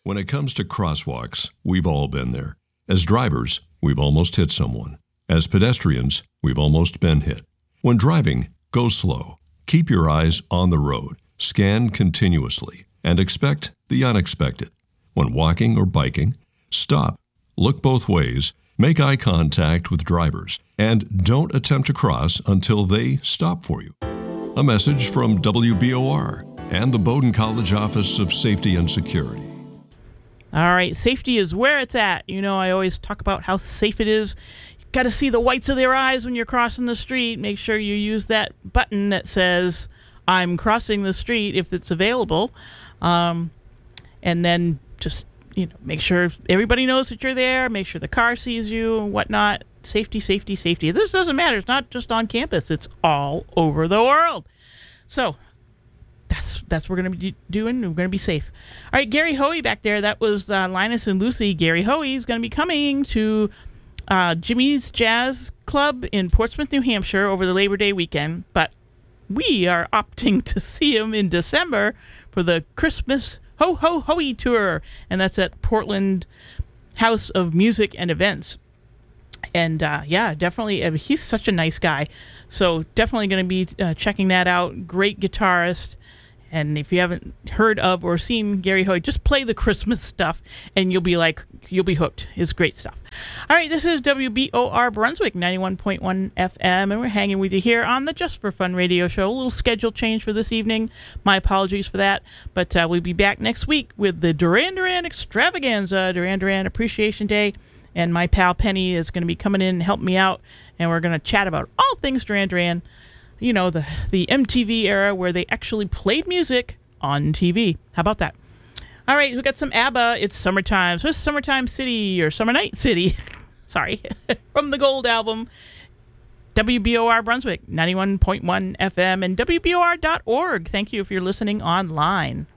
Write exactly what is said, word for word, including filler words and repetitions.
When it comes to crosswalks, we've all been there. As drivers, we've almost hit someone. As pedestrians, we've almost been hit. When driving, go slow. Keep your eyes on the road. Scan continuously and expect the unexpected. When walking or biking, stop, look both ways, make eye contact with drivers, and don't attempt to cross until they stop for you. A message from W B O R and the Bowdoin College Office of Safety and Security. All right, safety is where it's at. You know, I always talk about how safe it is. You've got to see the whites of their eyes when you're crossing the street. Make sure you use that button that says, I'm crossing the street, if it's available. Um, and then just, you know, make sure everybody knows that you're there. Make sure the car sees you and whatnot. Safety, safety, safety. This doesn't matter. It's not just on campus. It's all over the world. So That's that's what we're going to be doing. We're going to be safe. All right, Gary Hoey back there. That was uh, Linus and Lucy. Gary Hoey is going to be coming to uh, Jimmy's Jazz Club in Portsmouth, New Hampshire over the Labor Day weekend. But we are opting to see him in December for the Christmas Ho Ho Hoey Tour. And that's at Portland House of Music and Events. And uh, yeah, definitely, uh, he's such a nice guy. So definitely going to be uh, checking that out. Great guitarist. And if you haven't heard of or seen Gary Hoey, just play the Christmas stuff and you'll be like, you'll be hooked. It's great stuff. All right, this is W B O R Brunswick, ninety-one point one F M, and we're hanging with you here on the Just for Fun radio show. A little schedule change for this evening. My apologies for that. But uh, we'll be back next week with the Duran Duran Extravaganza, Duran Duran Appreciation Day. And my pal Penny is going to be coming in and helping me out. And we're going to chat about all things Duran Duran. You know, the the M T V era where they actually played music on T V. How about that? All right, we got some ABBA. It's Summertime. So it's Summertime City or Summer Night City. Sorry. From the Gold album. W B O R Brunswick, ninety-one point one F M and W B O R dot org. Thank you if you're listening online.